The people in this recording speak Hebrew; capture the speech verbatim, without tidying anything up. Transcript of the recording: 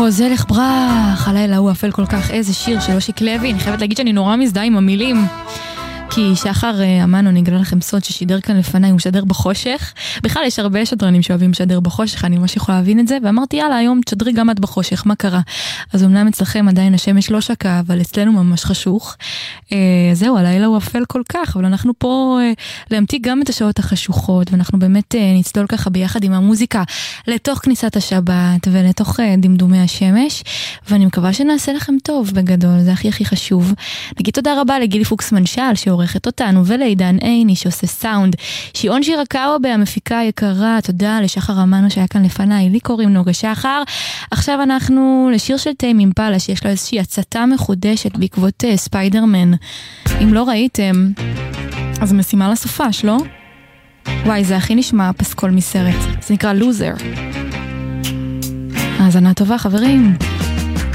חוזלך ברח, הלילה הוא אפל כל כך, איזה שיר של אושיק לוי. אני חייבת להגיד שאני נורא מזדהה עם המילים, כי שחר אמנו, אני אגלה לכם סוד ששידר כאן לפניי, הוא משדר בחושך. בכלל יש הרבה שדרנים שאוהבים משדר בחושך, אני ממש יכולה להבין את זה, ואמרתי יאללה, היום תשדרי גם את בחושך, מה קרה? אז אמנם אצלכם עדיין השמש לא שקע, אבל אצלנו ממש חשוך. אה, זהו, הלילה הוא אפל כל כך, אבל אנחנו פה אה, להמתיק גם את השעות החשוכות, ואנחנו באמת אה, נצלול ככה ביחד עם המוזיקה, לתוך כניסת השבת, ולתוך אה, דמדומי השמש, ואני מקווה שנעשה לכם טוב בגדול, זה הכי הכי חשוב. נגיד תודה רבה לגילי פוקס מנשל, שעורכת אותנו, ולעידן עיני שעושה סאונד, שיעון שירקאו בהמפיקה היקרה, תודה לשחר אמנו שהיה כאן לפניי, לי קוראים נוגה שחר. עכשיו אנחנו לשיר של טיימ אימפלה, שיש לו איזושהי הצתה מחודשת בעקבות uh, ספיידרמן. אם לא ראיתם, אז משימה לסופש, לא? וואי, זה הכי נשמע פסקול מסרט, זה נקרא לוזר. האזנה טובה חברים.